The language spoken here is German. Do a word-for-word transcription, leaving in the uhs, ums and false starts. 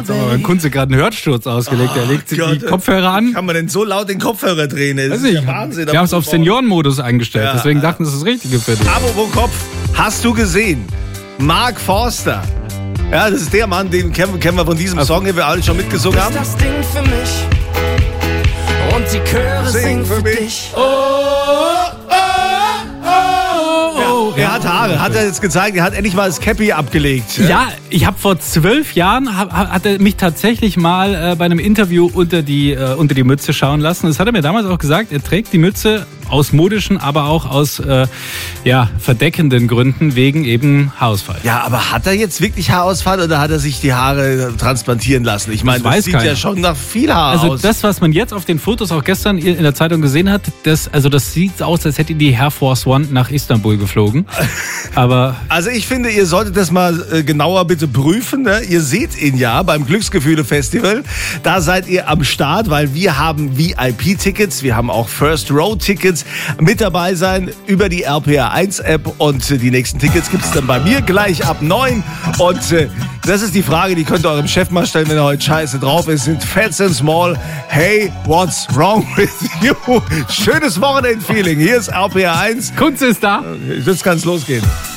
Aber Kunze gerade einen Hörsturz ausgelegt. Er legt sich Gott, die Kopfhörer an. Kann man denn so laut den Kopfhörer drehen? Das Weiß ist ich, ja Wahnsinn. Wir haben es auf Seniorenmodus eingestellt. Ja, deswegen ja. dachten, das ist das Richtige für dich. Apropos Kopf, hast du gesehen? Mark Forster. Ja, das ist der Mann, den kennen, kennen wir von diesem Also, Song, den wir alle schon mitgesungen haben. Das Ding für mich und die Chöre singen für dich. Er hat Haare, hat er jetzt gezeigt, er hat endlich mal das Cappy abgelegt. Ja, ich habe vor zwölf Jahren, hab, hat er mich tatsächlich mal äh, bei einem Interview unter die, äh, unter die Mütze schauen lassen. Das hat er mir damals auch gesagt. Er trägt die Mütze aus modischen, aber auch aus äh, ja, verdeckenden Gründen wegen eben Haarausfall. Ja, aber hat er jetzt wirklich Haarausfall oder hat er sich die Haare transplantieren lassen? Ich meine, Das das, weiß sieht keiner. ja schon nach viel Haar Also aus. das, was man jetzt auf den Fotos auch gestern in der Zeitung gesehen hat, das, also das sieht aus, als hätte die Air Force One nach Istanbul geflogen. Aber Also ich finde, ihr solltet das mal äh, genauer bitte prüfen. Ne? Ihr seht ihn ja beim Glücksgefühle-Festival. Da seid ihr am Start, weil wir haben V I P-Tickets, wir haben auch First-Row-Tickets. Mit dabei sein über die R P R eins App und äh, die nächsten Tickets gibt es dann bei mir gleich ab neun. Und äh, das ist die Frage, die könnt ihr eurem Chef mal stellen, wenn er heute scheiße drauf ist. Sind Fats and Small. Hey, what's wrong with you? Schönes Wochenend-Feeling. Hier ist R P R eins. Kunze ist da. Jetzt kann es losgehen.